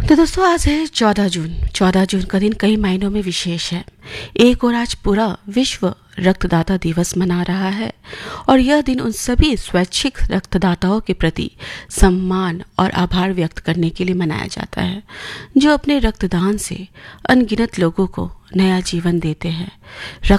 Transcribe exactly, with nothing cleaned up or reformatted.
तो दोस्तों आज है चौदह जून। चौदह जून का दिन कई मायनों में विशेष है। एक और आज पूरा विश्व रक्तदाता दिवस मना रहा है और यह दिन उन सभी स्वैच्छिक रक्तदाताओं के प्रति सम्मान और आभार व्यक्त करने के लिए मनाया जाता है जो अपने रक्तदान से अनगिनत लोगों को नया जीवन देते हैं।